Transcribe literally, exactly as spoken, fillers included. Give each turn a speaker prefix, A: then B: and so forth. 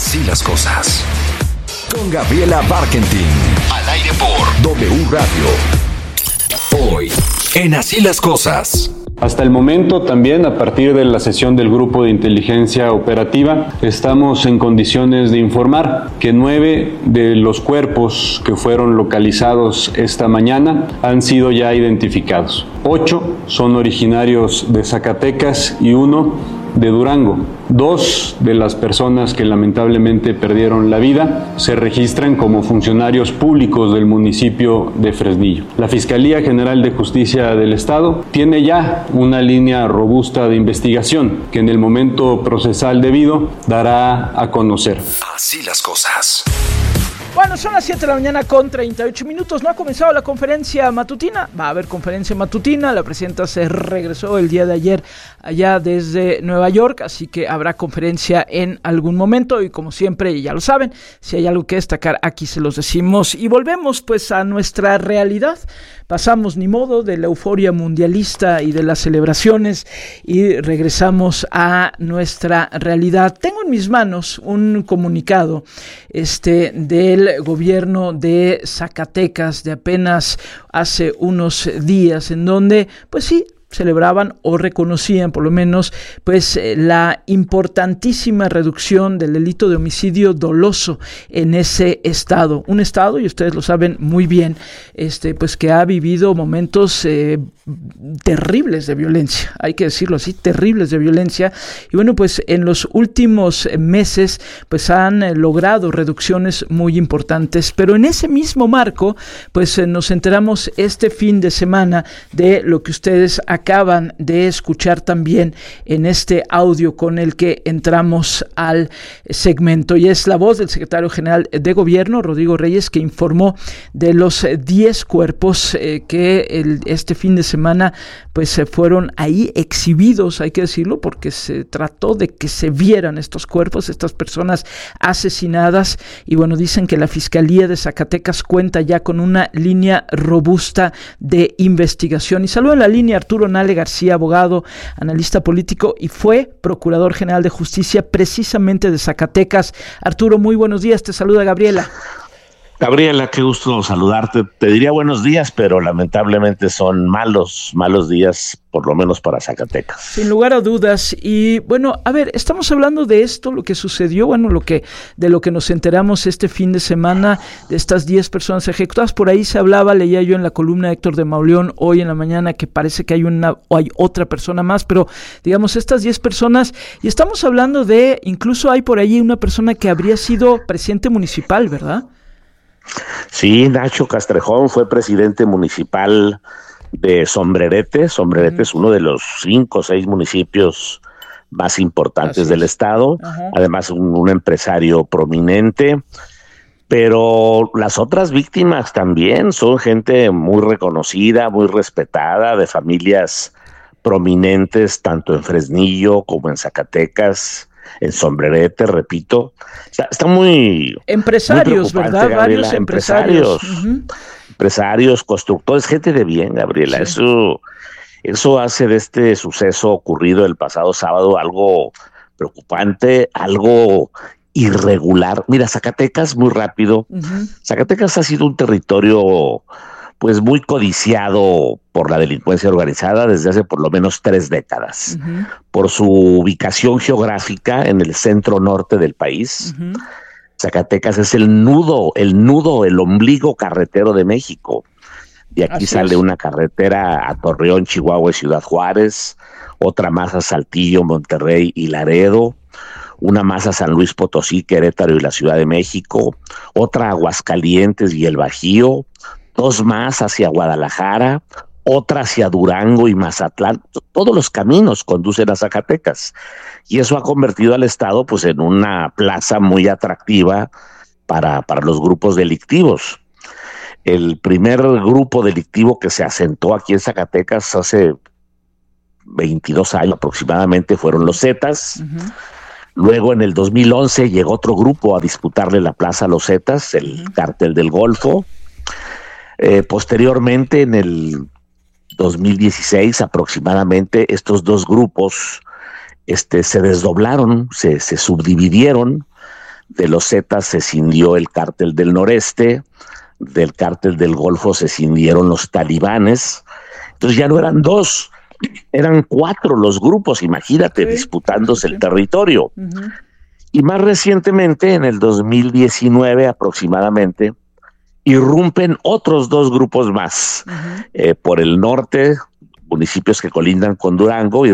A: Así las cosas. Con Gabriela Barkentin. Al aire por W Radio. Hoy, en Así las cosas.
B: Hasta el momento también, a partir de la sesión del Grupo de Inteligencia Operativa, estamos en condiciones de informar que nueve de los cuerpos que fueron localizados esta mañana han sido ya identificados. Ocho son originarios de Zacatecas y uno de Durango. Dos de las personas que lamentablemente perdieron la vida se registran como funcionarios públicos del municipio de Fresnillo. La Fiscalía General de Justicia del Estado tiene ya una línea robusta de investigación que en el momento procesal debido dará a conocer.
A: Así las cosas.
C: Bueno, son las siete de la mañana con treinta y ocho minutos. No ha comenzado la conferencia matutina. Va a haber conferencia matutina. La presidenta se regresó el día de ayer allá desde Nueva York, así que habrá conferencia en algún momento. Y como siempre, ya lo saben, si hay algo que destacar, aquí se los decimos. Y volvemos pues a nuestra realidad. Pasamos ni modo de la euforia mundialista y de las celebraciones y regresamos a nuestra realidad. Tengo en mis manos un comunicado este del gobierno de Zacatecas de apenas hace unos días, en donde, pues sí, celebraban o reconocían por lo menos pues la importantísima reducción del delito de homicidio doloso en ese estado, un estado, y ustedes lo saben muy bien, este pues que ha vivido momentos eh, terribles de violencia, hay que decirlo así, terribles de violencia, y bueno, pues en los últimos meses pues han eh, logrado reducciones muy importantes, pero en ese mismo marco pues eh, nos enteramos este fin de semana de lo que ustedes acaban de escuchar también en este audio con el que entramos al segmento, y es la voz del secretario general de Gobierno, Rodrigo Reyes, que informó de los diez cuerpos eh, que el, este fin de semana pues se fueron ahí exhibidos, hay que decirlo, porque se trató de que se vieran estos cuerpos, estas personas asesinadas, y bueno, dicen que la Fiscalía de Zacatecas cuenta ya con una línea robusta de investigación. Y saludo en la línea Arturo Nale García, abogado, analista político y fue Procurador General de Justicia precisamente de Zacatecas. Arturo, muy buenos días, te saluda Gabriela.
D: Gabriela, qué gusto saludarte. Te diría buenos días, pero lamentablemente son malos, malos días, por lo menos para Zacatecas. Sin
C: lugar a dudas. Y bueno, a ver, estamos hablando de esto, lo que sucedió, bueno, lo que de lo que nos enteramos este fin de semana, de estas diez personas ejecutadas. Por ahí se hablaba, leía yo en la columna de Héctor de Mauleón hoy en la mañana, que parece que hay una o hay otra persona más, pero digamos estas diez personas, y estamos hablando de, incluso hay por ahí una persona que habría sido presidente municipal, ¿verdad?
D: Sí, Nacho Castrejón fue presidente municipal de Sombrerete. Sombrerete uh-huh. es uno de los cinco o seis municipios más importantes Así del es. estado, uh-huh. además un, un empresario prominente, pero las otras víctimas también son gente muy reconocida, muy respetada, de familias prominentes, tanto en Fresnillo como en Zacatecas, en Sombrerete, repito. Está, está muy
C: empresarios, muy ¿verdad?
D: Gabriela.
C: Varios empresarios.
D: Empresarios, uh-huh. empresarios, constructores, gente de bien, Gabriela. Sí. Eso, eso hace de este suceso ocurrido el pasado sábado algo preocupante, algo irregular. Mira, Zacatecas, muy rápido. Uh-huh. Zacatecas ha sido un territorio pues muy codiciado por la delincuencia organizada desde hace por lo menos tres décadas, uh-huh. por su ubicación geográfica en el centro norte del país. Uh-huh. Zacatecas es el nudo, el nudo, el ombligo carretero de México. De aquí Así sale es. una carretera a Torreón, Chihuahua y Ciudad Juárez, otra más a Saltillo, Monterrey y Laredo, una más a San Luis Potosí, Querétaro y la Ciudad de México, otra a Aguascalientes y el Bajío, dos más hacia Guadalajara, otra hacia Durango y Mazatlán. Todos los caminos conducen a Zacatecas, y eso ha convertido al estado pues en una plaza muy atractiva para, para los grupos delictivos. El primer grupo delictivo que se asentó aquí en Zacatecas hace veintidós años aproximadamente fueron los Zetas. Uh-huh. Luego en el dos mil once llegó otro grupo a disputarle la plaza a los Zetas, el uh-huh. Cártel del Golfo. Eh, posteriormente, en el dos mil dieciséis aproximadamente, estos dos grupos este, se desdoblaron, se, se subdividieron. de los Zetas se cindió el Cártel del Noreste, del Cártel del Golfo se cindieron los talibanes. Entonces ya no eran dos, eran cuatro los grupos, imagínate, sí, disputándose sí. el territorio. Uh-huh. Y más recientemente, en el dos mil diecinueve aproximadamente, irrumpen otros dos grupos más. Uh-huh. Eh, por el norte, municipios que colindan con Durango, y